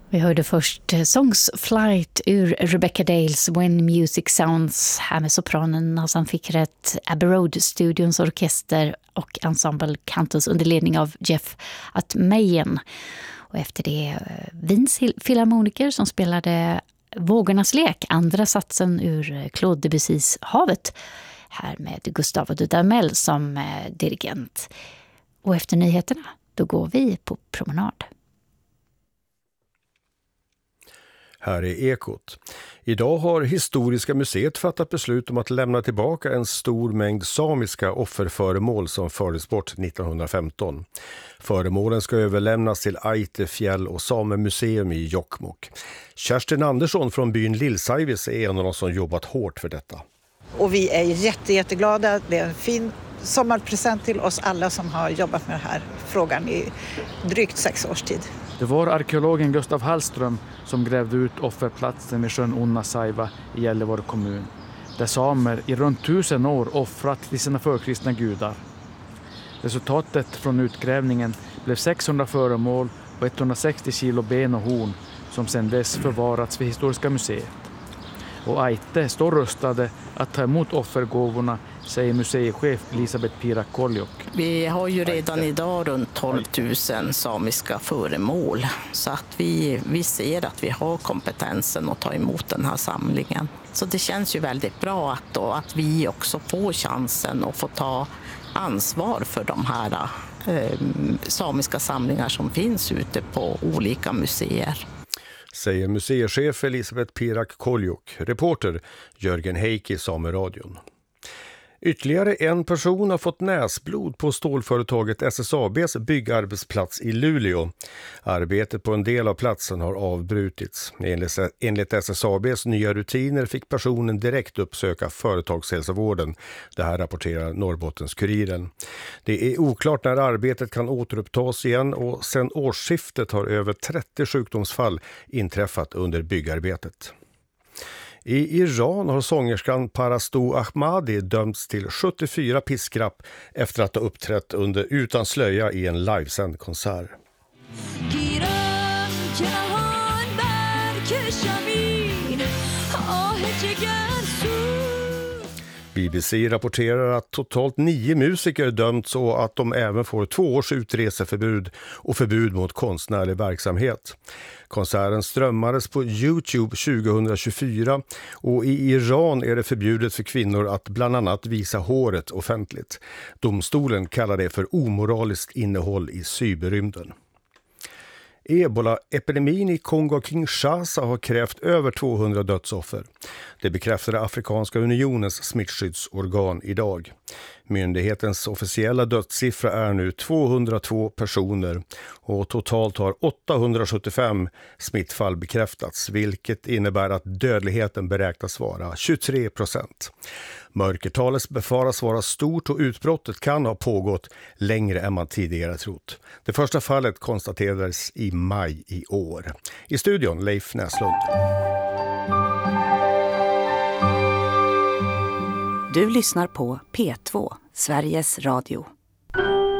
Vi hörde först Songs Flight ur Rebecca Dales When Music Sounds, här med sopranen Nazan Fikret, Abbey Road-studions orkester och ensemble Cantus under ledning av Jeff Atmeyen. Och efter det Wiens filharmoniker som spelade Vågornas lek, andra satsen ur Claude Debussys Havet, här med Gustavo Dudamel som dirigent. Och efter nyheterna, då går vi på promenad. Här är Ekot. Idag har Historiska museet fattat beslut om att lämna tillbaka en stor mängd samiska offerföremål som fördes bort 1915. Föremålen ska överlämnas till Aite fjäll- och samemuseum i Jokkmokk. Kerstin Andersson från byn Lillsaivis är en av de som jobbat hårt för detta. Och vi är jätteglada. Det är en fin sommarpresent till oss alla som har jobbat med den här frågan i drygt 6 års tid. Det var arkeologen Gustav Hallström som grävde ut offerplatsen vid sjön Onnasaiva i Gällivare kommun, där samer i runt 1000 år offrat till sina förkristna gudar. Resultatet från utgrävningen blev 600 föremål och 160 kilo ben och horn som sedan dess förvarats vid Historiska museet. Och Aite står rustade att ta emot offergåvorna, säger museichef Elisabeth Pirak-Koljuk. Vi har ju redan idag runt 12 000 samiska föremål, så att vi ser att vi har kompetensen att ta emot den här samlingen. Så det känns ju väldigt bra att vi också får chansen att få ta ansvar för de här samiska samlingar som finns ute på olika museer. Säger museichef Elisabeth Pirak-Koljuk, reporter Jörgen Heik i Sameradion. Ytterligare en person har fått näsblod på stålföretaget SSABs byggarbetsplats i Luleå. Arbetet på en del av platsen har avbrutits. Enligt SSABs nya rutiner fick personen direkt uppsöka företagshälsovården. Det här rapporterar Norrbottens-Kuriren. Det är oklart när arbetet kan återupptas igen och sedan årsskiftet har över 30 sjukdomsfall inträffat under byggarbetet. I Iran har sångerskan Parasto Ahmadi dömts till 74 piskrapp efter att ha uppträtt utan slöja i en livesänd konsert. BBC rapporterar att totalt 9 musiker dömts och att de även får 2 års utreseförbud och förbud mot konstnärlig verksamhet. Konserten strömmades på YouTube 2024 och i Iran är det förbjudet för kvinnor att bland annat visa håret offentligt. Domstolen kallar det för omoraliskt innehåll i cyberrymden. Ebola-epidemin i Kongo-Kinshasa har krävt över 200 dödsoffer. Det bekräftade Afrikanska unionens smittskyddsorgan idag. Myndighetens officiella dödssiffra är nu 202 personer och totalt har 875 smittfall bekräftats, vilket innebär att dödligheten beräknas vara 23%. Mörkertalet befaras vara stort och utbrottet kan ha pågått längre än man tidigare trott. Det första fallet konstaterades i maj i år. I studion Leif Näslund. Du lyssnar på P2, Sveriges Radio.